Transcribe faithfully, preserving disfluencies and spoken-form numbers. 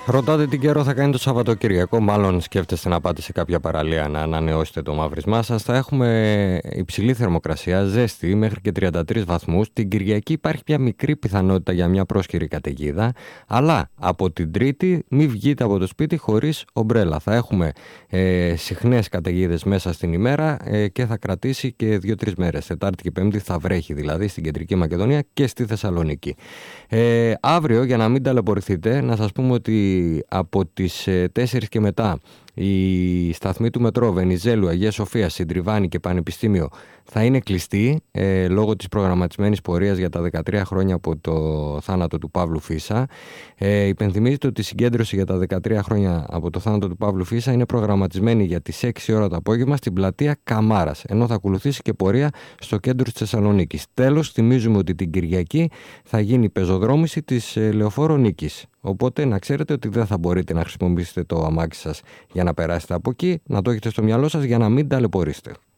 Ρωτάτε τι καιρό θα κάνει το Σαββατοκύριακο. Μάλλον σκέφτεστε να πάτε σε κάποια παραλία να ανανεώσετε το μαύρισμά σας. Θα έχουμε υψηλή θερμοκρασία, ζέστη μέχρι και τριάντα τρεις βαθμούς. Την Κυριακή υπάρχει μια μικρή πιθανότητα για μια πρόσκαιρη καταιγίδα. Αλλά από την Τρίτη μην βγείτε από το σπίτι χωρίς ομπρέλα. Θα έχουμε ε, συχνές καταιγίδες μέσα στην ημέρα ε, και θα κρατήσει και δύο τρεις μέρες. Τετάρτη και Πέμπτη θα βρέχει δηλαδή στην Κεντρική Μακεδονία και στη Θεσσαλονίκη. Ε, αύριο, για να μην ταλαιπωρηθείτε, να σας πούμε ότι από τις τέσσερις και μετά η σταθμή του μετρό Βενιζέλου, Αγία Σοφία, Συντριβάνη και Πανεπιστήμιο θα είναι κλειστή ε, λόγω της προγραμματισμένης πορείας για τα δεκατρία χρόνια από το θάνατο του Παύλου Φίσα. Ε, υπενθυμίζεται ότι η συγκέντρωση για τα δεκατρία χρόνια από το θάνατο του Παύλου Φίσα είναι προγραμματισμένη για τις έξι ώρα το απόγευμα στην πλατεία Καμάρας, ενώ θα ακολουθήσει και πορεία στο κέντρο της Θεσσαλονίκης. Τέλος, θυμίζουμε ότι την Κυριακή θα γίνει πεζοδρόμηση της ε, Λεωφόρο Νίκης. Οπότε να ξέρετε ότι δεν θα μπορείτε να χρησιμοποιήσετε το αμάξι σας για να περάσετε από εκεί, να το έχετε στο μυαλό σας για να μην ταλαιπωρήσετε.